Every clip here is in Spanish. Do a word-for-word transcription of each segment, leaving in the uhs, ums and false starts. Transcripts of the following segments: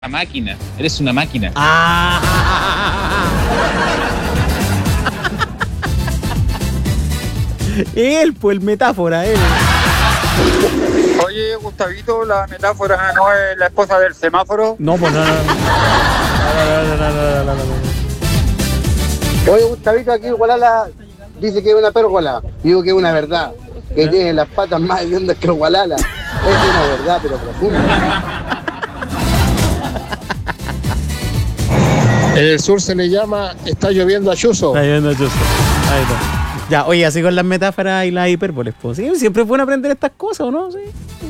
Una máquina, eres una máquina. Ah. Él, pues el metáfora, él. Oye, Gustavito, la metáfora no es la esposa del semáforo. No, pues no, no. No, no, no, no, no, no, no. Oye, Gustavito, aquí Gualala dice que es una pérgola. Digo que es una verdad. Que tiene las patas más hediondas que el Gualala. Es una verdad, pero profunda. En el sur se le llama está lloviendo a chuzo. Está lloviendo a chuzo. Ahí está. Ya, oye, así con las metáforas y las hipérboles, pues sí, siempre es bueno aprender estas cosas, ¿o no? Sí.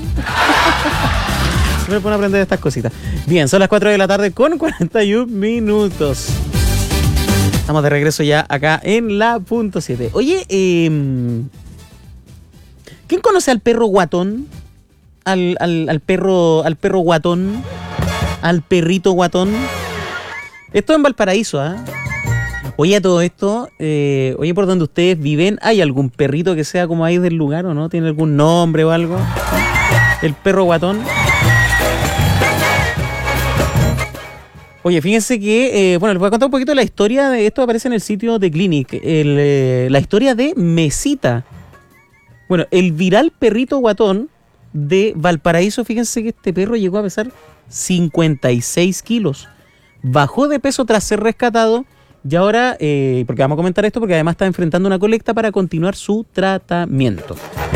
Siempre es bueno aprender estas cositas. Bien, son las cuatro de la tarde con cuarenta y un minutos. Estamos de regreso ya acá en la punto siete. Oye, eh, ¿quién conoce al perro guatón? Al, al, al perro, al perro guatón, al perrito guatón. Esto en Valparaíso, ¿ah? ¿eh? Oye, a todo esto, eh, oye, por donde ustedes viven, ¿hay algún perrito que sea como ahí del lugar o no? ¿Tiene algún nombre o algo? El perro guatón. Oye, fíjense que, eh, bueno, les voy a contar un poquito la historia de esto, aparece en el sitio de Clinic, el, eh, la historia de Mesita. Bueno, el viral perrito guatón de Valparaíso, fíjense que este perro llegó a pesar cincuenta y seis kilos. Bajó de peso tras ser rescatado y ahora, eh, porque vamos a comentar esto, porque además está enfrentando una colecta para continuar su tratamiento.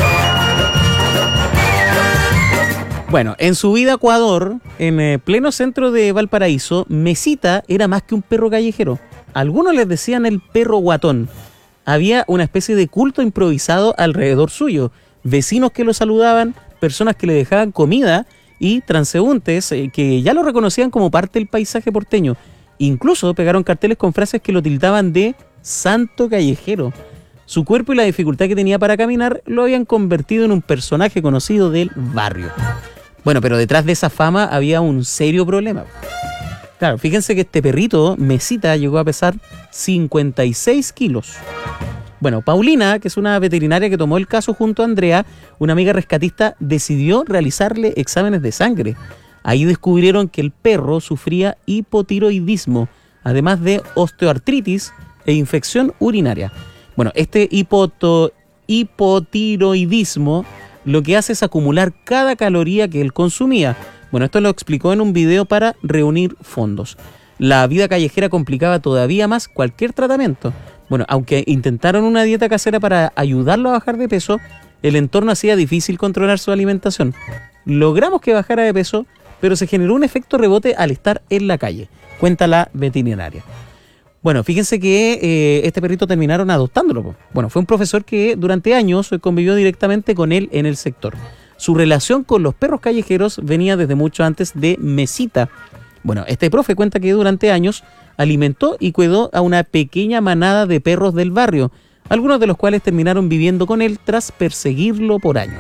Bueno, en su vida Ecuador, en eh, pleno centro de Valparaíso, Mesita era más que un perro callejero. Algunos les decían el perro guatón. Había una especie de culto improvisado alrededor suyo. Vecinos que lo saludaban, personas que le dejaban comida y transeúntes eh, que ya lo reconocían como parte del paisaje porteño. Incluso pegaron carteles con frases que lo tildaban de santo callejero. Su cuerpo y la dificultad que tenía para caminar lo habían convertido en un personaje conocido del barrio. Bueno, pero detrás de esa fama había un serio problema. Claro, fíjense que este perrito, Mesita, llegó a pesar cincuenta y seis kilos. Bueno, Paulina, que es una veterinaria que tomó el caso junto a Andrea, una amiga rescatista, decidió realizarle exámenes de sangre. Ahí descubrieron que el perro sufría hipotiroidismo, además de osteoartritis e infección urinaria. Bueno, este hipoto, hipotiroidismo lo que hace es acumular cada caloría que él consumía. Bueno, esto lo explicó en un video para reunir fondos. La vida callejera complicaba todavía más cualquier tratamiento. Bueno, aunque intentaron una dieta casera para ayudarlo a bajar de peso, el entorno hacía difícil controlar su alimentación. Logramos que bajara de peso, pero se generó un efecto rebote al estar en la calle, cuenta la veterinaria. Bueno, fíjense que eh, este perrito terminaron adoptándolo. Po. Bueno, fue un profesor que durante años convivió directamente con él en el sector. Su relación con los perros callejeros venía desde mucho antes de Mesita. Bueno, este profe cuenta que durante años alimentó y cuidó a una pequeña manada de perros del barrio, algunos de los cuales terminaron viviendo con él tras perseguirlo por años.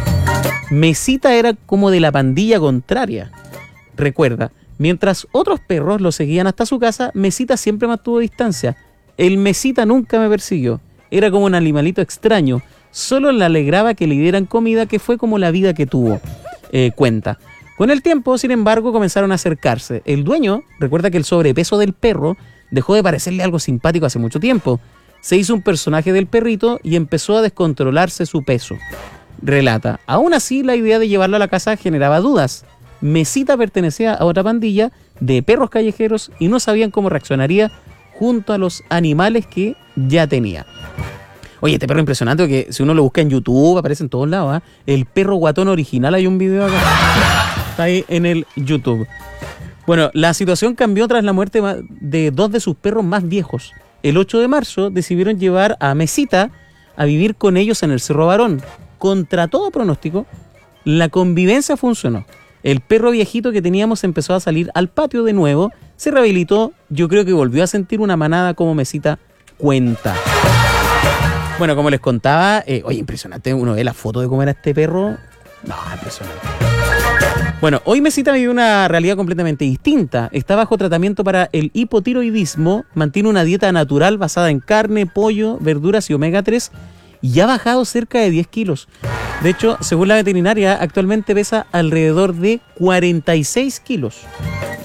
Mesita era como de la pandilla contraria. Recuerda, mientras otros perros lo seguían hasta su casa, Mesita siempre mantuvo distancia. El Mesita nunca me persiguió. Era como un animalito extraño. Solo le alegraba que le dieran comida, que fue como la vida que tuvo, eh, cuenta. Con el tiempo, sin embargo, comenzaron a acercarse. El dueño recuerda que el sobrepeso del perro dejó de parecerle algo simpático hace mucho tiempo. Se hizo un personaje del perrito y empezó a descontrolarse su peso. Relata, aún así la idea de llevarlo a la casa generaba dudas. Mesita pertenecía a otra pandilla de perros callejeros y no sabían cómo reaccionaría junto a los animales que ya tenía. Oye, este perro impresionante que si uno lo busca en YouTube aparece en todos lados, ¿eh? El perro guatón original, hay un video acá. Está ahí en el YouTube. Bueno, la situación cambió tras la muerte de dos de sus perros más viejos. El ocho de marzo decidieron llevar a Mesita a vivir con ellos en el Cerro Barón. Contra todo pronóstico, la convivencia funcionó. El perro viejito que teníamos empezó a salir al patio de nuevo, se rehabilitó, yo creo que volvió a sentir una manada como Mesita cuenta. Bueno, como les contaba, eh, oye, impresionante, uno ve la foto de cómo era este perro. No, impresionante. Bueno, hoy Mesita vive una realidad completamente distinta. Está bajo tratamiento para el hipotiroidismo, mantiene una dieta natural basada en carne, pollo, verduras y omega tres y ha bajado cerca de diez kilos. De hecho, según la veterinaria, actualmente pesa alrededor de cuarenta y seis kilos.